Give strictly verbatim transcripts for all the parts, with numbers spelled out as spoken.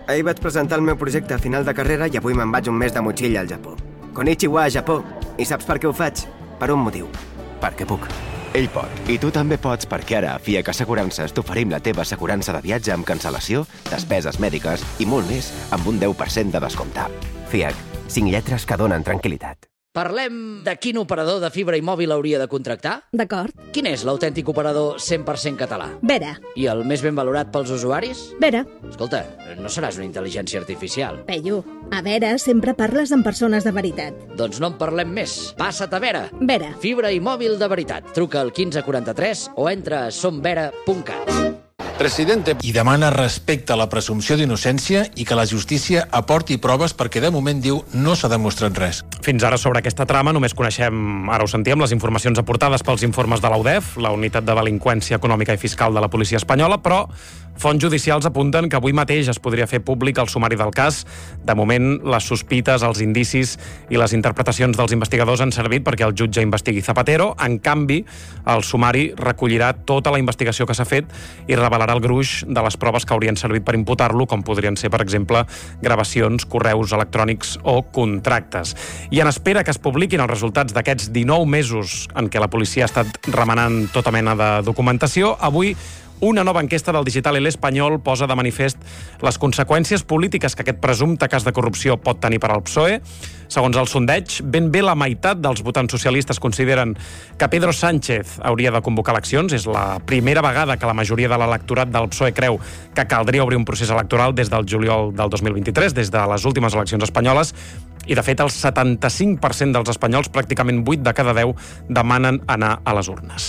Ahir vaig presentar el meu projecte a final de carrera i avui me'n vaig un mes de motxilla al Japó. Konnichiwa, Japó. I saps per què ho faig? Per un motiu. Perquè puc. Ell pot. I tu també pots perquè ara a F I A C Assegurances t'oferim la teva assegurança de viatge amb cancel·lació, despeses mèdiques i molt més amb un deu per cent de descompte. F I A C. Cinc lletres que donen tranquil·litat. Parlem de quin operador de fibra i mòbil hauria de contractar? D'acord. Quin és l'autèntic operador cent per cent català? Vera. I el més ben valorat pels usuaris? Vera. Escolta, no seràs una intel·ligència artificial. Peyu, a Vera sempre parles amb persones de veritat. Doncs no en parlem més. Passa't a Vera. Vera. Fibra i mòbil de veritat. Truca al quinze quaranta-tres o entra a somvera punt cat. Presidente. I demana respecte a la presumpció d'innocència i que la justícia aporti proves perquè de moment, diu, no s'ha demostrat res. Fins ara sobre aquesta trama només coneixem, ara ho sentíem, les informacions aportades pels informes de l'U D E F, la Unitat de Delinqüència Econòmica i Fiscal de la Policia Espanyola, però fonts judicials apunten que avui mateix es podria fer públic el sumari del cas. De moment, les sospites, els indicis i les interpretacions dels investigadors han servit perquè el jutge investigui Zapatero. En canvi, el sumari recollirà tota la investigació que s'ha fet i revelarà el gruix de les proves que haurien servit per imputar-lo, com podrien ser, per exemple, gravacions, correus electrònics o contractes. I en espera que es publiquin els resultats d'aquests dinou mesos en què la policia ha estat remenant tota mena de documentació, avui una nova enquesta del digital El Espanyol posa de manifest les conseqüències polítiques que aquest presumpte cas de corrupció pot tenir per al P S O E. Segons el sondeig, ben bé la meitat dels votants socialistes consideren que Pedro Sánchez hauria de convocar eleccions. És la primera vegada que la majoria de l'electorat del P S O E creu que caldria obrir un procés electoral des del juliol del dos mil vint-i-tres, des de les últimes eleccions espanyoles. I, de fet, el setanta-cinc per cent dels espanyols, pràcticament vuit de cada deu, demanen anar a les urnes.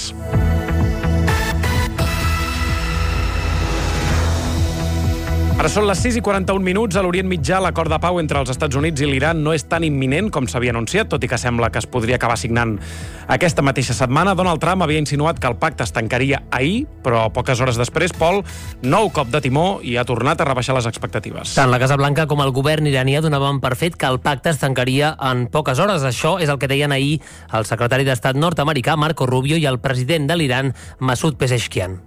Ara són les sis i quaranta-un minuts. A l'Orient Mitjà, l'acord de pau entre els Estats Units i l'Iran no és tan imminent com s'havia anunciat, tot i que sembla que es podria acabar signant aquesta mateixa setmana. Donald Trump havia insinuat que el pacte es tancaria ahir, però poques hores després, Pol, nou cop de timó i ha tornat a rebaixar les expectatives. Tant la Casa Blanca com el govern iranià donaven per fet que el pacte es tancaria en poques hores. Això és el que deien ahir el secretari d'Estat nord-americà, Marco Rubio, i el president de l'Iran, Masoud Pezeshkian.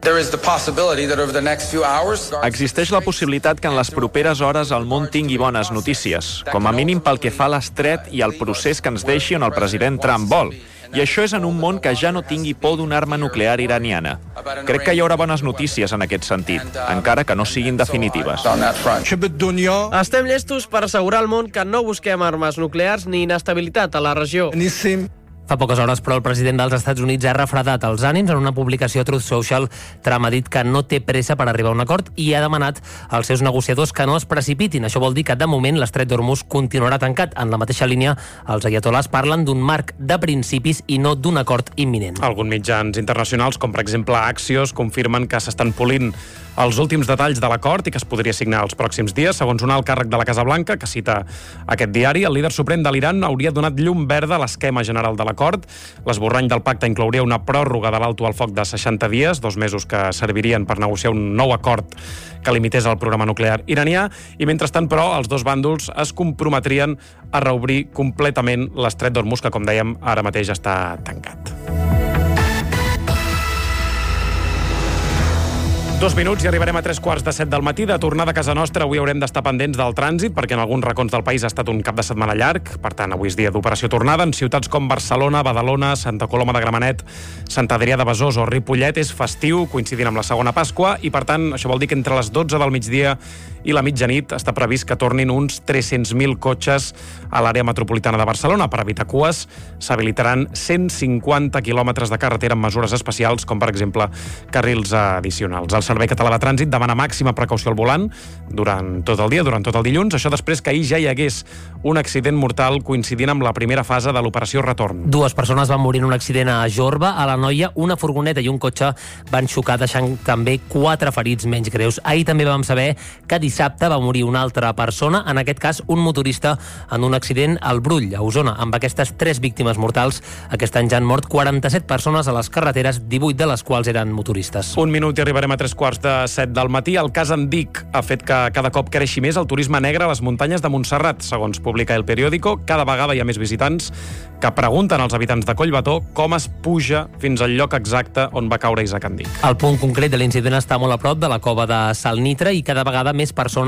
Existeix la possibilitat que en les properes hores el món tingui bones notícies, com a mínim pel que fa a l'estret i al procés que ens deixi on el president Trump vol. I això és en un món que ja no tingui por d'una arma nuclear iraniana. Crec que hi haurà bones notícies en aquest sentit, encara que no siguin definitives. Estem llestos per assegurar al món que no busquem armes nuclears ni inestabilitat a la regió. Fa poques hores, però, el president dels Estats Units ha refredat els ànims. En una publicació a Truth Social, Trump ha dit que no té pressa per arribar a un acord i ha demanat als seus negociadors que no es precipitin. Això vol dir que, de moment, l'estret d'Hormuz continuarà tancat. En la mateixa línia, els ayatolars parlen d'un marc de principis i no d'un acord imminent. Alguns mitjans internacionals, com per exemple Axios, confirmen que s'estan polint els últims detalls de l'acord i que es podria signar els pròxims dies. Segons un alt càrrec de la Casa Blanca, que cita aquest diari, el líder suprem de l'Iran hauria donat llum verda a l'esquema general de l'acord. L'esborrany del pacte inclouria una pròrroga de l'alto al foc de seixanta dies, dos mesos que servirien per negociar un nou acord que limités el programa nuclear iranià, i mentrestant, però, els dos bàndols es comprometrien a reobrir completament l'estret d'Hormuz, que, com dèiem, ara mateix està tancat. Dos minuts i arribarem a tres quarts de set del matí. De tornada a casa nostra, avui haurem d'estar pendents del trànsit, perquè en alguns racons del país ha estat un cap de setmana llarg. Per tant, avui és dia d'operació tornada. En ciutats com Barcelona, Badalona, Santa Coloma de Gramenet, Sant Adrià de Besòs o Ripollet és festiu, coincidint amb la segona Pasqua, i per tant, això vol dir que entre les dotze del migdia i la mitjanit està previst que tornin uns tres-cents mil cotxes a l'àrea metropolitana de Barcelona. Per evitar cues, s'habilitaran cent cinquanta quilòmetres de carretera amb mesures especials, com per exemple carrils addicionals. El Servei Català de Trànsit demana màxima precaució al volant durant tot el dia, durant tot el dilluns. Això després que ahir ja hi hagués un accident mortal coincidint amb la primera fase de l'operació Retorn. Dues persones van morir en un accident a Jorba. A l'Anoia, una furgoneta i un cotxe van xocar, deixant també quatre ferits menys greus. Ahir també vam saber que dissabte va morir una altra persona, en aquest cas un motorista, en un accident al Brull, a Osona. Amb aquestes tres víctimes mortals, aquest any ja han mort quaranta-set persones a les carreteres, divuit de les quals eren motoristes. Un minut i arribarem a tres quarts de set del matí. El cas Andic ha fet que cada cop creixi més el turisme negre a les muntanyes de Montserrat. Segons publica El Periódico, cada vegada hi ha més visitants que pregunten als habitants de Collbató com es puja fins al lloc exacte on va caure Isaac Andic. El punt concret de l'incident està molt a prop de la cova de Salnitra i cada vegada més persones